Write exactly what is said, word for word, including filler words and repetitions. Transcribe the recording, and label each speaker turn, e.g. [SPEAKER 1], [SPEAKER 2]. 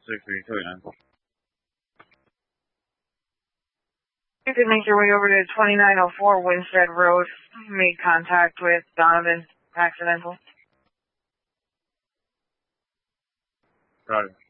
[SPEAKER 1] six three two nine.
[SPEAKER 2] You can make your way over to twenty-nine oh four Winstead Road. Made contact with Donovan. Accidental.
[SPEAKER 1] Roger.